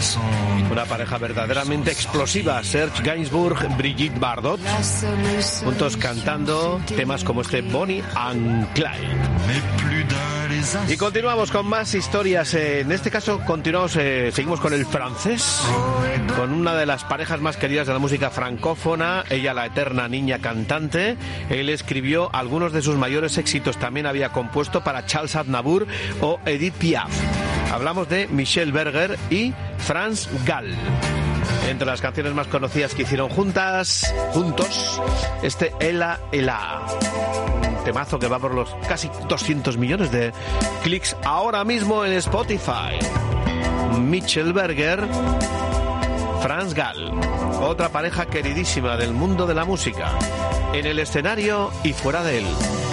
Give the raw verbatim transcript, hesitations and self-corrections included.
Una pareja verdaderamente explosiva, Serge Gainsbourg, Brigitte Bardot, juntos cantando temas como este Bonnie and Clyde. Y continuamos con más historias. En este caso continuamos, eh, seguimos con el francés, con una de las parejas más queridas de la música francófona, ella la eterna niña cantante. Él escribió algunos de sus mayores éxitos, también había compuesto para Charles Aznavour o Edith Piaf. Hablamos de Michel Berger y France Gall. Entre las canciones más conocidas que hicieron juntas, juntos, este Ella Ella. Un temazo que va por los casi doscientos millones de clics ahora mismo en Spotify. Michel Berger, France Gall, otra pareja queridísima del mundo de la música, en el escenario y fuera de él.